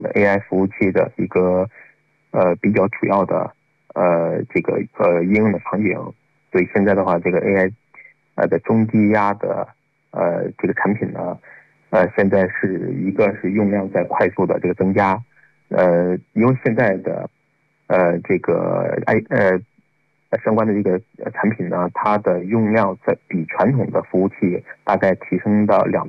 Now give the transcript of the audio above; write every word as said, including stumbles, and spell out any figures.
A I 服务器的一个呃比较主要的呃这个呃应用的场景。所以现在的话，这个 A I 呃的中低压的呃这个产品呢，呃现在是一个是用量在快速的这个增加，呃因为现在的呃这个 I 呃相关的这个产品呢，它的用量在比传统的服务器大概提升到两。